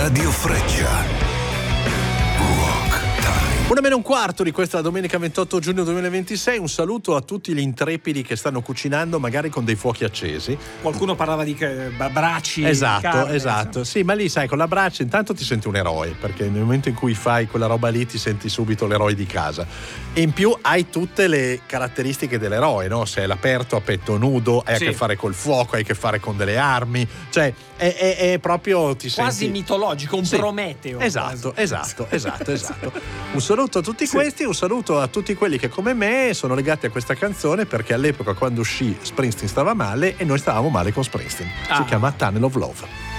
Radio Freccia. Una meno un quarto di questa domenica 28 giugno 2026. Un saluto a tutti gli intrepidi che stanno cucinando, magari con dei fuochi accesi. Qualcuno parlava di bracci. Esatto, carne, esatto. Sì, ma lì sai, con la braccia intanto ti senti un eroe, perché nel momento in cui fai quella roba lì ti senti subito l'eroe di casa. E in più hai tutte le caratteristiche dell'eroe, no? Se è l'aperto a petto nudo, hai a che fare col fuoco, hai a che fare con delle armi. Cioè, è proprio ti quasi senti mitologico, un Prometeo. Esatto. Un saluto a tutti questi, un saluto a tutti quelli che come me sono legati a questa canzone, perché all'epoca quando uscì Springsteen stava male e noi stavamo male con Springsteen. Si chiama Tunnel of Love.